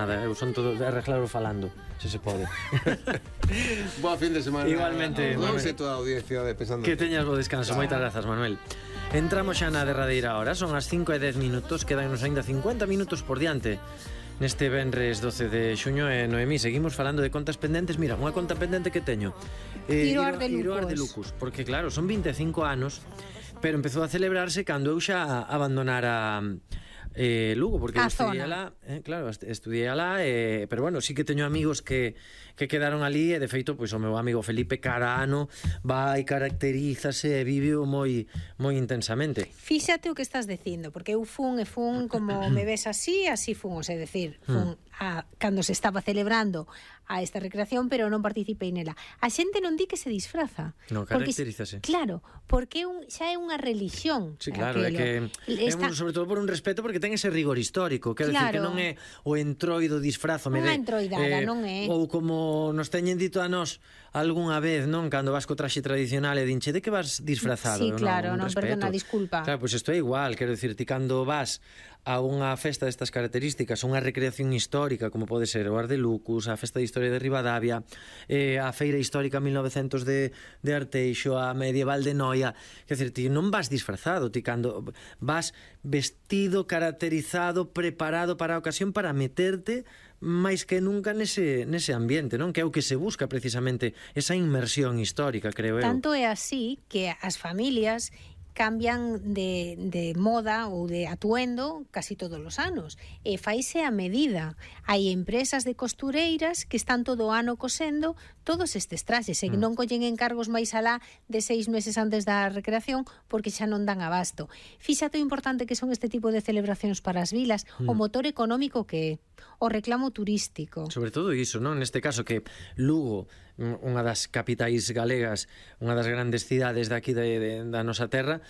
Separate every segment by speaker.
Speaker 1: nada, eu son todo arreglaro falando, se pode.
Speaker 2: Boa fin de semana.
Speaker 1: Igualmente,
Speaker 2: Non
Speaker 1: Manuel.
Speaker 2: sei toda a audiencia de Pensando.
Speaker 1: Que teñas bo descanso, moitas grazas, Manuel. Entramos xa na derradeira hora, son as 5:10, quedannos ainda 50 minutos por diante. Neste venres 12 de xuño, Noemí, seguimos falando de contas pendentes. Mira, unha conta pendente que teño,
Speaker 3: Iroar de
Speaker 1: Lucus, porque claro, son 25 anos, pero empezou a celebrarse cando eu xa abandonara Lugo, porque eu estudiei alá, claro, estudiei alá, pero bueno, sí que teño amigos que quedaron ali, e de feito, pois o meu amigo Felipe cada ano vai, caracterízase e vive moi intensamente.
Speaker 3: Fíxate o que estás dicindo, porque eu fun como me ves así fun, é decir, fun cando se estaba celebrando a esta recreación, pero non participei nela. A xente non di que se disfraza.
Speaker 1: Non, caracterízase.
Speaker 3: Claro, porque xa é unha religión.
Speaker 1: Sí, claro, é que sobre todo por un respeto, porque ten ese rigor histórico, quero decir que non é o entroido disfrazo,
Speaker 3: non é entroidada, non é.
Speaker 1: Ou como nos teñen dito a nós algunha vez, non? Cando vas co traxe tradicional e dinche, de que vas disfrazado?
Speaker 3: Sí, claro, non, perdona, disculpa.
Speaker 1: Claro, pois isto é igual, quero decir, ti cando vas a unha festa destas características, unha recreación histórica, como pode ser o Ar de Lucus, a Festa de Historia de Ribadavia, a Feira Histórica 1900 de Arteixo, a Medieval de Noia, quer dizer, ti non vas disfrazado, ti cando vas vestido, caracterizado, preparado para a ocasión, para meterte máis que nunca nese ambiente, non? Que é o que se busca precisamente, esa inmersión histórica, creo eu.
Speaker 3: Tanto é así que as familias cambian de moda ou de atuendo casi todos os anos, e faise a medida. Hai empresas de costureiras que están todo o ano cosendo todos estes traxes, e non collen encargos máis alá de 6 meses antes da recreación, porque xa non dan abasto. Fíxate o importante que son este tipo de celebracións para as vilas, o motor económico que é, o reclamo turístico.
Speaker 1: Sobre todo iso, non? Neste caso que Lugo, unha das capitais galegas, unha das grandes cidades daqui da nosa terra,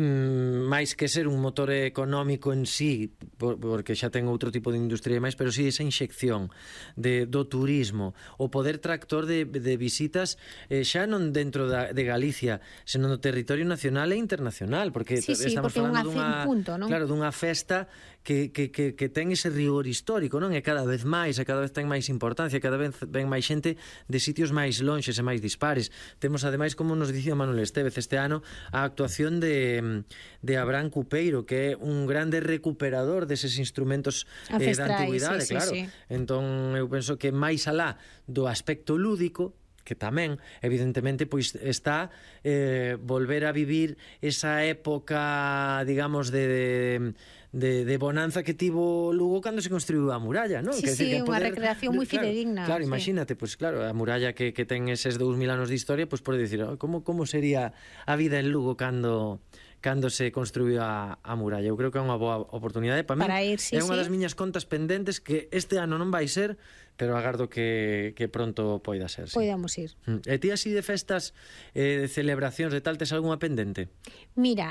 Speaker 1: máis que ser un motor económico en sí, porque xa ten outro tipo de industria e máis, pero sí esa inxección do turismo, o poder tractor de visitas xa non dentro de Galicia, senón do territorio nacional e internacional, porque estamos falando dunha festa que ten ese rigor histórico, non? E cada vez máis, e cada vez ten máis importancia, cada vez ven máis xente de sitios máis lonxes e máis dispares. Temos ademais, como nos dicía Manuel Estévez este ano, a actuación de Abraham Cupeiro, que é un grande recuperador deses instrumentos da antigüidade, claro. Entón eu penso que máis alá do aspecto lúdico, que tamén, evidentemente, pois está volver a vivir esa época, digamos, de bonanza que tivo Lugo cando se construiu a muralla, non?
Speaker 3: Sí, unha recreación moi fidedigna.
Speaker 1: Claro, imagínate, pois claro, a muralla que ten eses 2000 anos de historia, pois pode dicir, como sería a vida en Lugo cando se construiu a muralla. Eu creo que é unha boa oportunidade para min. É unha das miñas contas pendentes que este ano non vai ser, pero agardo que pronto poida ser.
Speaker 3: Podamos ir.
Speaker 1: E ti así de festas, de celebracións de tal, tes algunha pendente?
Speaker 3: Mira,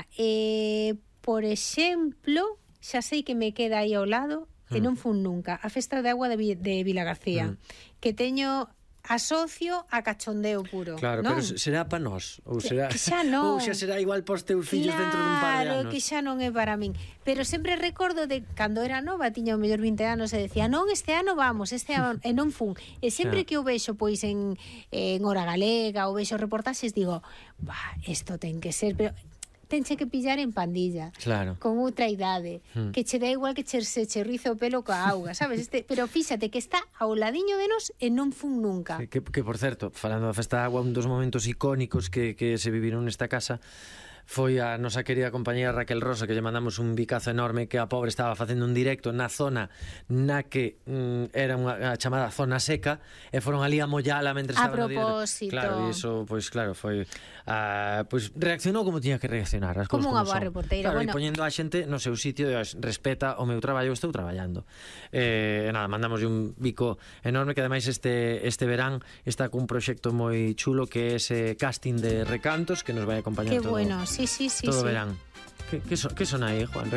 Speaker 3: por exemplo, xa sei que me queda aí ao lado, e non fun nunca, a Festa de Agua de Vilagarcía, que teño asocio a cachondeo puro.
Speaker 1: Claro,
Speaker 3: non?
Speaker 1: pero será para nós, ou será
Speaker 3: que xa non.
Speaker 1: Ou xa será igual para os teus fillos dentro dun par de anos.
Speaker 3: Claro, que xa non é para min. Pero sempre recordo de cando era nova, tiña o mellor 20 anos, e decía, non, este ano vamos, e non fun. E sempre que o vexo pois en Hora Galega, ou vexo reportaxes, digo, isto ten que ser, pero tenche que pillar en pandilla,
Speaker 1: claro,
Speaker 3: con outra idade, que che dá igual que se rizo o pelo coa auga, sabes? Pero fíxate que está ao ladiño de nos e non fun nunca.
Speaker 1: Que por certo, falando da Festa da Agua, un dos momentos icónicos que se viviron nesta casa foi a nosa querida compañera Raquel Rosa, que lle mandamos un bicazo enorme, que a pobre estaba facendo un directo na zona na que era unha chamada zona seca, e foron ali a mollala mentre estaba no directo. A propósito. Claro, e iso, pois claro, foi pois reaccionou como tiña que reaccionar, as
Speaker 3: como
Speaker 1: cousas
Speaker 3: unha boa reporteira.
Speaker 1: Claro, e poñendo a xente no seu sitio, respeta o meu traballo, estou traballando. Nada, mandamos un bico enorme, que ademais este verán está cun proxecto moi chulo, que é ese casting de recantos que nos vai acompañar todo.
Speaker 3: Que bueno, sí.
Speaker 1: Todo verán. ¿Qué son ahí, Juan?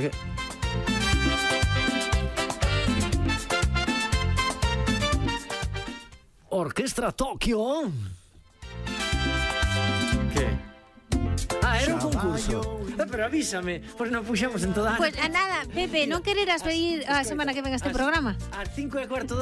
Speaker 1: Orquestra Tokio. ¿Qué? Era un concurso. Pero avísame, pues nos puxamos en toda.
Speaker 3: Pues nada, Pepe, non quereras pedir a semana que venga este programa?
Speaker 1: A 5:15